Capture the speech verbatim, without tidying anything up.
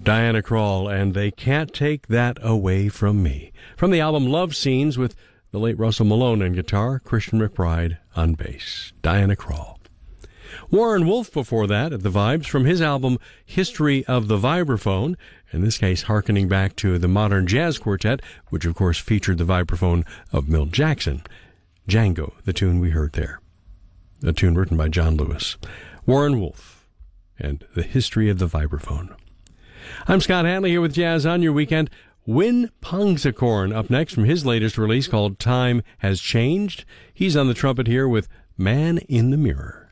Diana Krall, and They Can't Take That Away From Me. From the album Love Scenes with the late Russell Malone on guitar, Christian McBride on bass. Diana Krall. Warren Wolf before that at the Vibes from his album History of the Vibraphone, in this case hearkening back to the Modern Jazz Quartet, which of course featured the vibraphone of Milt Jackson. Django, the tune we heard there. A tune written by John Lewis. Warren Wolf and the History of the Vibraphone. I'm Scott Hanley here with Jazz on Your Weekend. Win Pongsakorn up next from his latest release called Time Has Changed. He's on the trumpet here with Man in the Mirror.